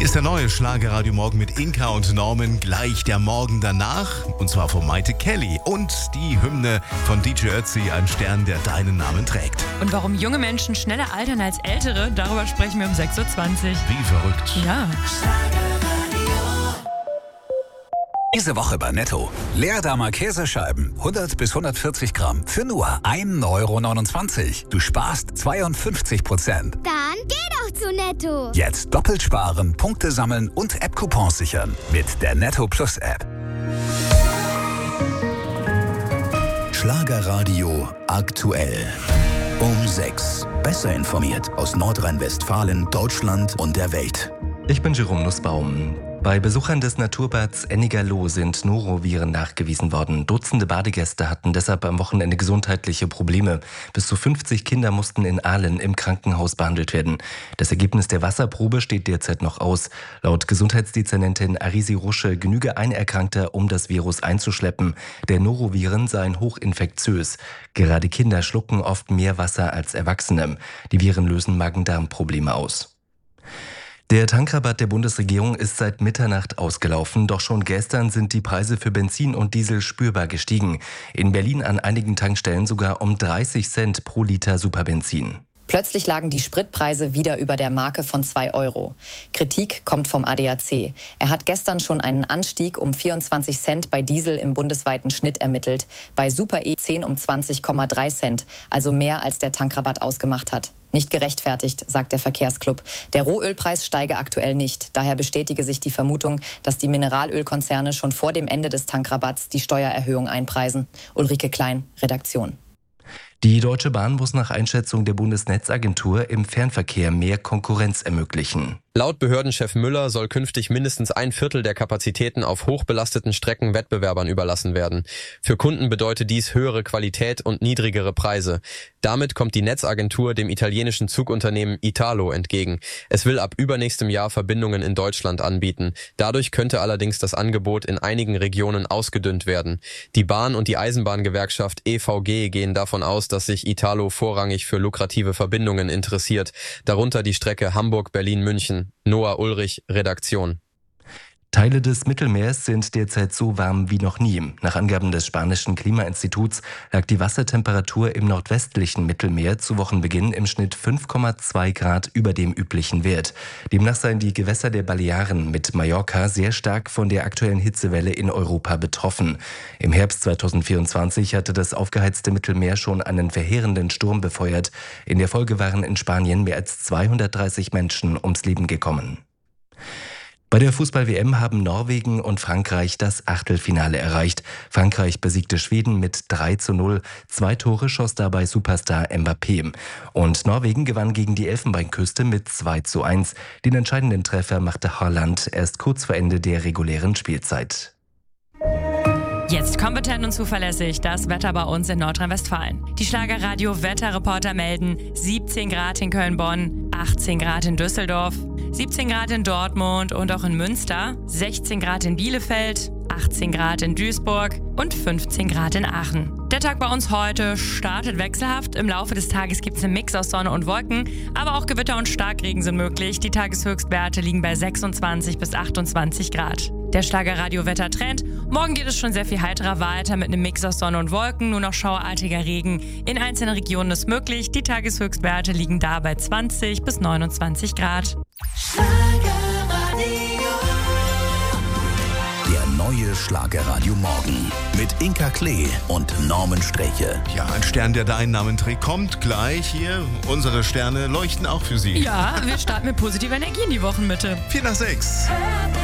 Hier ist der neue Schlagerradio Morgen mit Inka und Norman, gleich der Morgen danach, und zwar von Maite Kelly und die Hymne von DJ Ötzi, ein Stern, der deinen Namen trägt. Und warum junge Menschen schneller altern als ältere, darüber sprechen wir um 6.20 Uhr. Wie verrückt. Ja. Diese Woche bei Netto. Leerdamer Käsescheiben, 100 bis 140 Gramm, für nur 1,29 €. Du sparst 52%. Dann geh doch zu Netto. Jetzt doppelt sparen, Punkte sammeln und App-Coupons sichern mit der Netto Plus App. Schlagerradio aktuell. Um 6. Besser informiert aus Nordrhein-Westfalen, Deutschland und der Welt. Ich bin Jerome Nussbaum. Bei Besuchern des Naturbads Ennigerloh sind Noroviren nachgewiesen worden. Dutzende Badegäste hatten deshalb am Wochenende gesundheitliche Probleme. Bis zu 50 Kinder mussten in Aalen im Krankenhaus behandelt werden. Das Ergebnis der Wasserprobe steht derzeit noch aus. Laut Gesundheitsdezernentin Arisi Rusche genüge ein Erkrankter, um das Virus einzuschleppen. Der Noroviren seien hochinfektiös. Gerade Kinder schlucken oft mehr Wasser als Erwachsene. Die Viren lösen Magen-Darm-Probleme aus. Der Tankrabatt der Bundesregierung ist seit Mitternacht ausgelaufen, doch schon gestern sind die Preise für Benzin und Diesel spürbar gestiegen. In Berlin an einigen Tankstellen sogar um 30 Cent pro Liter Superbenzin. Plötzlich lagen die Spritpreise wieder über der Marke von 2 €. Kritik kommt vom ADAC. Er hat gestern schon einen Anstieg um 24 Cent bei Diesel im bundesweiten Schnitt ermittelt. Bei Super E10 um 20,3 Cent, also mehr als der Tankrabatt ausgemacht hat. Nicht gerechtfertigt, sagt der Verkehrsclub. Der Rohölpreis steige aktuell nicht. Daher bestätige sich die Vermutung, dass die Mineralölkonzerne schon vor dem Ende des Tankrabatts die Steuererhöhung einpreisen. Ulrike Klein, Redaktion. Die Deutsche Bahn muss nach Einschätzung der Bundesnetzagentur im Fernverkehr mehr Konkurrenz ermöglichen. Laut Behördenchef Müller soll künftig mindestens 1/4 der Kapazitäten auf hochbelasteten Strecken Wettbewerbern überlassen werden. Für Kunden bedeutet dies höhere Qualität und niedrigere Preise. Damit kommt die Netzagentur dem italienischen Zugunternehmen Italo entgegen. Es will ab übernächstem Jahr Verbindungen in Deutschland anbieten. Dadurch könnte allerdings das Angebot in einigen Regionen ausgedünnt werden. Die Bahn- und die Eisenbahngewerkschaft EVG gehen davon aus, dass sich Italo vorrangig für lukrative Verbindungen interessiert, darunter die Strecke Hamburg-Berlin-München. Noah Ulrich, Redaktion. Teile des Mittelmeers sind derzeit so warm wie noch nie. Nach Angaben des spanischen Klimainstituts lag die Wassertemperatur im nordwestlichen Mittelmeer zu Wochenbeginn im Schnitt 5,2 Grad über dem üblichen Wert. Demnach seien die Gewässer der Balearen mit Mallorca sehr stark von der aktuellen Hitzewelle in Europa betroffen. Im Herbst 2024 hatte das aufgeheizte Mittelmeer schon einen verheerenden Sturm befeuert. In der Folge waren in Spanien mehr als 230 Menschen ums Leben gekommen. Bei der Fußball-WM haben Norwegen und Frankreich das Achtelfinale erreicht. Frankreich besiegte Schweden mit 3:0. 2 Tore schoss dabei Superstar Mbappé. Und Norwegen gewann gegen die Elfenbeinküste mit 2:1. Den entscheidenden Treffer machte Haaland erst kurz vor Ende der regulären Spielzeit. Jetzt kompetent und zuverlässig das Wetter bei uns in Nordrhein-Westfalen. Die Schlagerradio-Wetterreporter melden 17 Grad in Köln-Bonn, 18 Grad in Düsseldorf, 17 Grad in Dortmund und auch in Münster, 16 Grad in Bielefeld, 18 Grad in Duisburg und 15 Grad in Aachen. Der Tag bei uns heute startet wechselhaft. Im Laufe des Tages gibt es einen Mix aus Sonne und Wolken, aber auch Gewitter und Starkregen sind möglich. Die Tageshöchstwerte liegen bei 26 bis 28 Grad. Der Schlagerradio-Wettertrend. Morgen geht es schon sehr viel heiterer weiter mit einem Mix aus Sonne und Wolken. Nur noch schauerartiger Regen in einzelnen Regionen ist möglich. Die Tageshöchstwerte liegen da bei 20 bis 29 Grad. Der neue Schlagerradio Morgen mit Inka Klee und Norman Streche. Ja, ein Stern, der deinen Namen trägt, kommt gleich hier. Unsere Sterne leuchten auch für Sie. Ja, wir starten mit positiver Energie in die Wochenmitte. 4 nach 6.